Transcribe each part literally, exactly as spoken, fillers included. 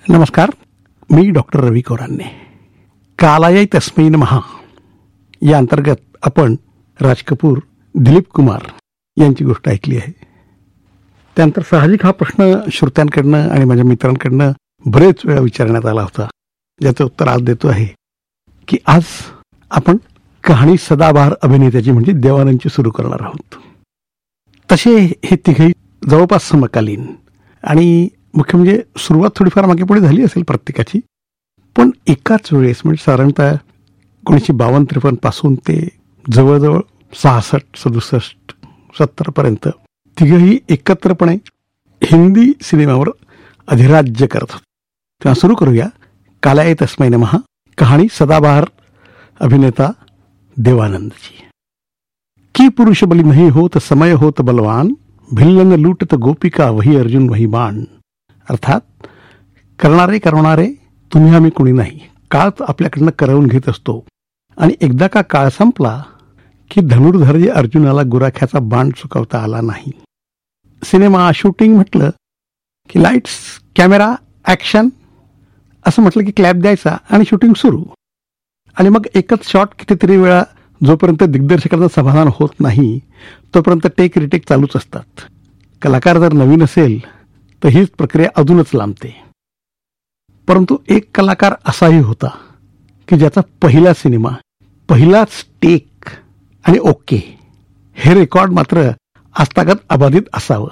नमस्कार, मी डॉक्टर रवी कोरांने. कालाय तस्मै नमः या अंतर्गत आपण राज कपूर, दिलीप कुमार यांची गोष्ट ऐकली आहे. त्यानंतर साहजिक हा प्रश्न श्रोत्यांकडनं आणि माझ्या मित्रांकडनं बरेच वेळा विचारण्यात आला होता, ज्याचं उत्तर आज देतो आहे की आज आपण कहाणी सदाबहार अभिनेत्याची म्हणजे देवानंदची सुरू करणार आहोत. तसे हे तिघही जवळपास समकालीन आणि मुख्य म्हणजे सुरुवात थोडीफार मागे पुढे झाली असेल प्रत्येकाची, पण एकाच वेळेस म्हणजे साधारणतः एकोणीसशे बावन्न त्रेपन्न पासून ते जवळजवळ सहासष्ट सदुसष्ट सत्तर पर्यंत तिघही एकत्रपणे हिंदी सिनेमावर अधिराज्य करत होते. तेव्हा सुरू करूया कालाय तस्मै नमः, कहाणी सदाबहार अभिनेता देवानंदची. की पुरुष बली नहीं होत समय होत बलवान, भिल्लन लूटत गोपिका वही अर्जुन वही बाण. अर्थात करणारे करवणारे तुम्ही आम्ही कोणी नाही, काळच आपल्याकडनं करवून घेत असतो आणि एकदा का काळ संपला की धनुर्धर अर्जुनाला गुराख्याचा बाण चुकवता आला नाही. सिनेमा शूटिंग म्हटलं की लाईट्स कॅमेरा ॲक्शन असं म्हटलं की क्लॅप द्यायचा आणि शूटिंग सुरू. आणि मग एकच शॉट कितीतरी वेळा जोपर्यंत दिग्दर्शकाचं समाधान होत नाही तोपर्यंत टेक रिटेक चालूच असतात. कलाकार जर नवीन असेल तर हीच प्रक्रिया अजूनच लांबते. परंतु एक कलाकार असाही होता की ज्याचा पहिला सिनेमा, पहिलाच टेक आणि ओके हे रेकॉर्ड मात्र आजतागत अबाधित असावं.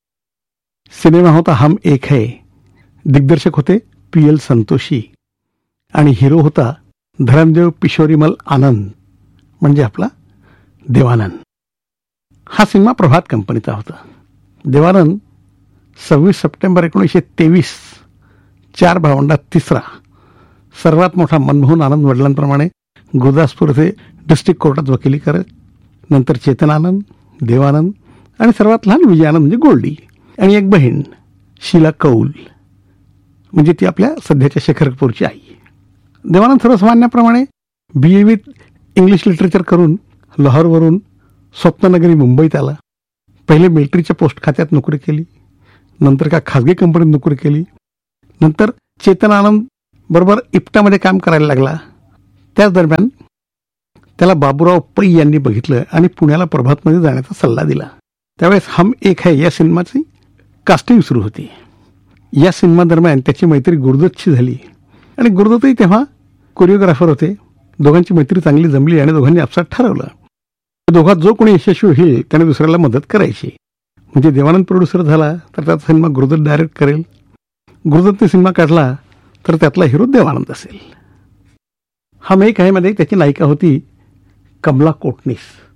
सिनेमा होता हम एक है. दिग्दर्शक होते पी एल संतोषी आणि हिरो होता धरमदेव पिशोरीमल आनंद म्हणजे आपला देवानंद. हा सिनेमा प्रभात कंपनीचा होता. देवानंद सव्वीस सप्टेंबर एकोणीसशे तेवीस चार भावंडात तिसरा, सर्वात मोठा मनमोहन आनंद वडिलांप्रमाणे गुरदासपूर येथे डिस्ट्रिक्ट कोर्टात वकिली करत, नंतर चेतन आनंद, देवानंद आणि सर्वात लहान विजयानंद म्हणजे गोल्डी आणि एक बहीण शीला कौल म्हणजे ती आपल्या सध्याच्या शेखर कपूरची आई. देवानंद सर्वसामान्याप्रमाणे बी ए विथ इंग्लिश लिटरेचर करून लाहोरवरून स्वप्ननगरी मुंबईत आला. पहिले मिलिटरीच्या पोस्ट खात्यात नोकरी केली, नंतर का खाजगी कंपनीत नोकरी केली, नंतर चेतन आनंद बरोबर इप्टामध्ये काम करायला लागला. त्याच दरम्यान त्याला बाबूराव पै यांनी बघितलं आणि पुण्याला प्रभातमध्ये जाण्याचा सल्ला दिला. त्यावेळेस हम एक है या सिनेमाची कास्टिंग सुरू होती. या सिनेमा दरम्यान त्याची मैत्री गुरुदत्तशी झाली आणि गुरुदत्तही तेव्हा कोरिओग्राफर होते. दोघांची मैत्री चांगली जमली आणि दोघांनी आपसात ठरवलं दोघात जो कोणी यशस्वी होईल त्याने दुसऱ्याला मदत करायची. म्हणजे देवानंद प्रोड्युसर झाला तर त्याचा सिनेमा गुरुदत्त डायरेक्ट करेल, गुरुदत्तने सिनेमा काढला तर त्यातला हिरो देवानंद असेल. हम एक है मध्ये त्याची नायिका होती कमला कोटनीस.